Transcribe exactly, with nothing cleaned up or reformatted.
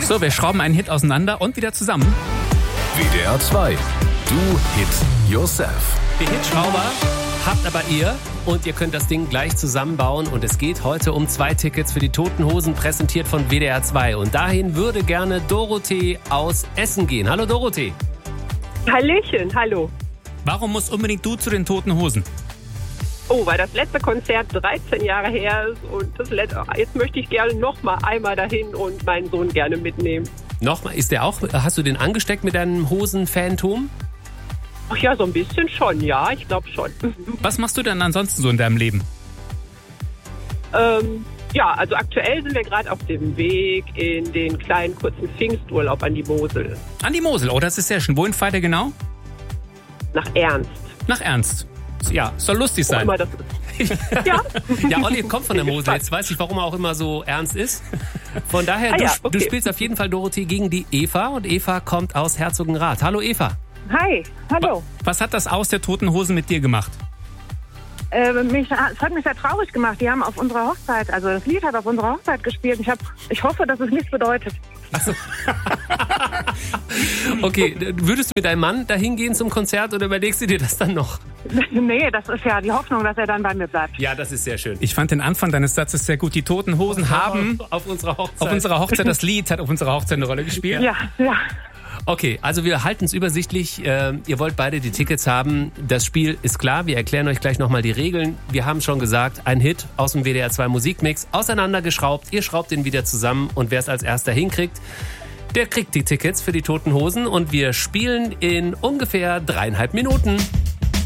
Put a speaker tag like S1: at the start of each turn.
S1: So, wir schrauben einen Hit auseinander und wieder zusammen.
S2: W D R zwei. Do Hit Yourself.
S3: Die Hitschrauber habt aber ihr und ihr könnt das Ding gleich zusammenbauen. Und es geht heute um zwei Tickets für die Toten Hosen, präsentiert von W D R zwei. Und dahin würde gerne Dorothee aus Essen gehen. Hallo Dorothee.
S4: Hallöchen, hallo.
S1: Warum musst unbedingt du zu den Toten Hosen?
S4: Oh, weil das letzte Konzert dreizehn Jahre her ist und das letzte, jetzt möchte ich gerne noch mal einmal dahin und meinen Sohn gerne mitnehmen.
S3: Nochmal, ist der auch, hast du den angesteckt mit deinem Hosen-Phantom?
S4: Ach ja, so ein bisschen schon, ja, ich glaube schon.
S1: Was machst du denn ansonsten so in deinem Leben?
S4: ähm, ja, also aktuell sind wir gerade auf dem Weg in den kleinen kurzen Pfingsturlaub an die Mosel.
S1: An die Mosel, oh, das ist sehr schön. Wohin fahrt ihr genau?
S4: Nach Ernst.
S1: Nach Ernst. Ja, soll lustig
S4: Wo
S1: sein.
S4: immer das ist. Ja.
S3: Ja, Olli kommt von der Mosel. Jetzt weiß ich, warum er auch immer so ernst ist. Von daher,
S4: Ah
S3: du,
S4: ja, okay.
S3: du spielst auf jeden Fall, Dorothee, gegen die Eva. Und Eva kommt aus Herzogenrath. Hallo Eva.
S5: Hi, hallo.
S1: Was hat das Aus der Toten Hosen mit dir gemacht?
S5: Äh, mich, es hat mich sehr traurig gemacht. Die haben auf unserer Hochzeit, also das Lied hat auf unserer Hochzeit gespielt. Ich, hab, ich hoffe, dass es nichts bedeutet.
S3: Okay, würdest du mit deinem Mann dahin gehen zum Konzert oder überlegst du dir das dann noch?
S5: Nee, das ist ja die Hoffnung, dass er dann bei mir bleibt.
S3: Ja, das ist sehr schön.
S1: Ich fand den Anfang deines Satzes sehr gut. Die Toten Hosen haben
S3: auf unserer Hochzeit.
S1: auf unserer Hochzeit, das Lied hat auf unserer Hochzeit eine Rolle gespielt.
S5: Ja, ja.
S3: Okay, also wir halten es übersichtlich. Äh, ihr wollt beide die Tickets haben. Das Spiel ist klar. Wir erklären euch gleich nochmal die Regeln. Wir haben schon gesagt, ein Hit aus dem W D R zwei Musikmix, auseinandergeschraubt. Ihr schraubt ihn wieder zusammen und wer es als erster hinkriegt, der kriegt die Tickets für die Toten Hosen. Und wir spielen in ungefähr dreieinhalb Minuten.